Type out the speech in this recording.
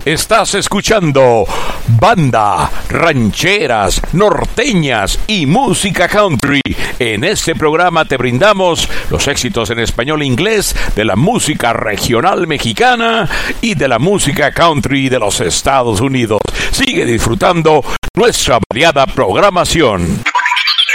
Estás escuchando banda, rancheras, norteñas y música country. En este programa te brindamos los éxitos en español e inglés de la música regional mexicana y de la música country de los Estados Unidos. Sigue disfrutando nuestra variada programación.